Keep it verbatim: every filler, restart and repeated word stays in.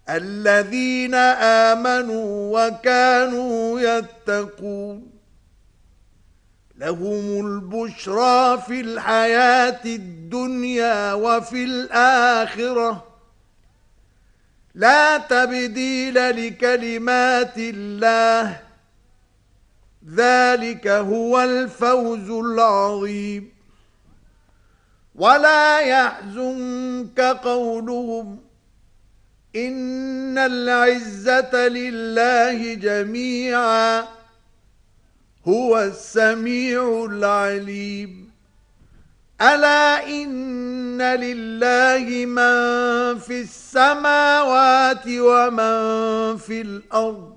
الذين آمنوا وكانوا يتقون لهم البشرى في الحياة الدنيا وفي الآخرة لا تبديل لكلمات الله ذلك هو الفوز العظيم ولا يحزنك قولهم إن العزة لله جميعا هو السميع العليم ألا إن لله من في السماوات ومن في الأرض